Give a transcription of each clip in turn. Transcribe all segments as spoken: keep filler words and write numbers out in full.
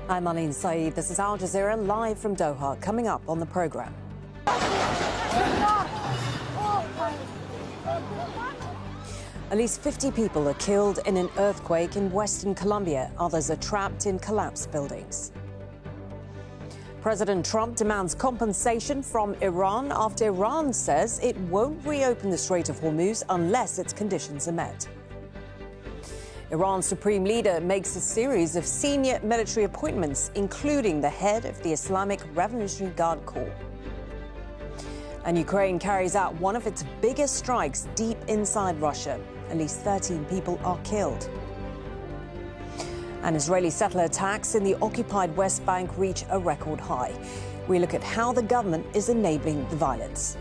I'm Aline Saeed. This is Al Jazeera live from Doha. Coming up on the programme. At least fifty people are killed in an earthquake in Western Colombia. Others are trapped in collapsed buildings. President Trump demands compensation from Iran after Iran says it won't reopen the Strait of Hormuz unless its conditions are met. Iran's supreme leader makes a series of senior military appointments, including the head of the Islamic Revolutionary Guard Corps. And Ukraine carries out one of its biggest strikes deep inside Russia. At least thirteen people are killed. And Israeli settler attacks in the occupied West Bank reach a record high. We look at how the government is enabling the violence.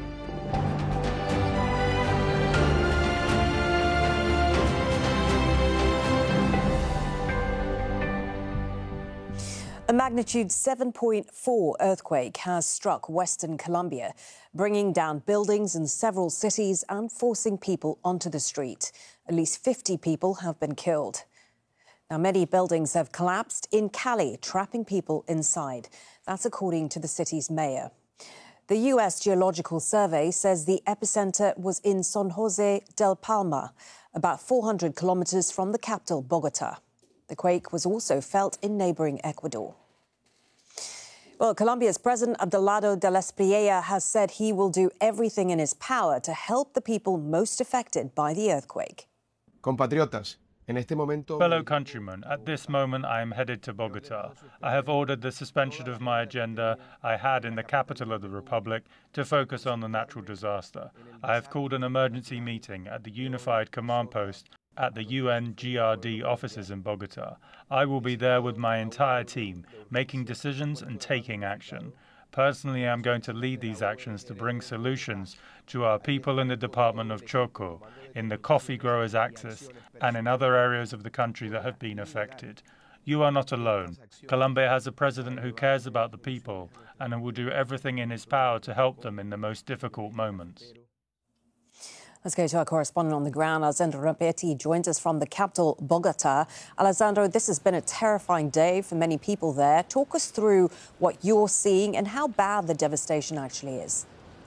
A magnitude seven point four earthquake has struck Western Colombia, bringing down buildings in several cities and forcing people onto the street. At least fifty people have been killed. Now, many buildings have collapsed in Cali, trapping people inside. That's according to the city's mayor. The U S Geological Survey says the epicenter was in San Jose del Palma, about four hundred kilometers from the capital, Bogota. The quake was also felt in neighboring Ecuador. Well, Colombia's President Abelardo del Espriella has said he will do everything in his power to help the people most affected by the earthquake. Compatriotas, en este momento... Fellow countrymen, at this moment I am headed to Bogota. I have ordered the suspension of my agenda I had in the capital of the Republic to focus on the natural disaster. I have called an emergency meeting at the Unified Command Post at the U N G R D offices in Bogota. I will be there with my entire team, making decisions and taking action. Personally, I'm going to lead these actions to bring solutions to our people in the Department of Chocó, in the coffee growers' axis, and in other areas of the country that have been affected. You are not alone. Colombia has a president who cares about the people and who will do everything in his power to help them in the most difficult moments. Let's go to our correspondent on the ground. Alessandro Rampetti joins us from the capital, Bogota. Alessandro, this has been a terrifying day for many people there. Talk us through what you're seeing and how bad the devastation actually is.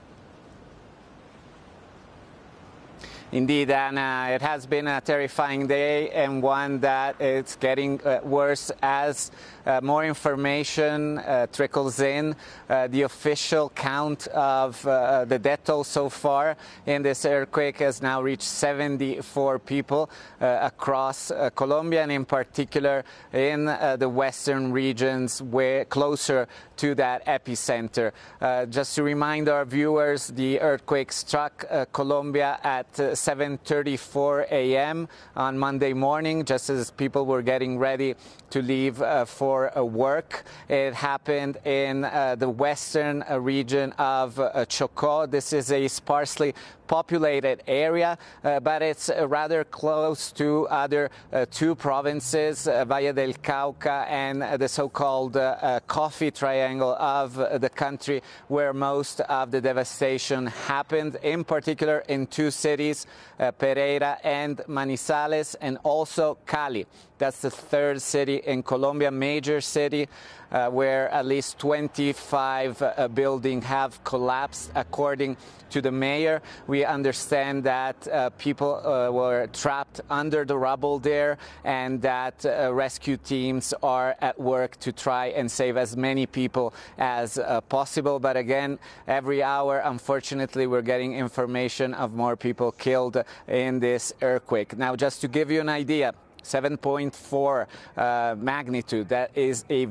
Indeed, Anna, it has been a terrifying day and one that is getting uh, worse as uh, more information uh, trickles in. Uh, the official count of uh, the death toll so far in this earthquake has now reached seventy-four people uh, across uh, Colombia, and in particular in uh, the western regions where closer to that epicenter. Uh, just to remind our viewers, the earthquake struck uh, Colombia at uh, seven thirty-four a m on Monday morning, just as people were getting ready to leave uh, for uh, work. It happened in uh, the western uh, region of uh, Chocó. This is a sparsely populated area, uh, but it's uh, rather close to other uh, two provinces, uh, Valle del Cauca and uh, the so-called uh, uh, coffee triangle of uh, the country, where most of the devastation happened, in particular in two cities, uh, Pereira and Manizales, and also Cali. That's the third city in Colombia, major city, uh, where at least twenty-five uh, buildings have collapsed, according to the mayor. We understand that uh, people uh, were trapped under the rubble there, and that uh, rescue teams are at work to try and save as many people as uh, possible. But again, every hour, unfortunately, we're getting information of more people killed in this earthquake. Now, just to give you an idea, seven point four uh, magnitude, that is a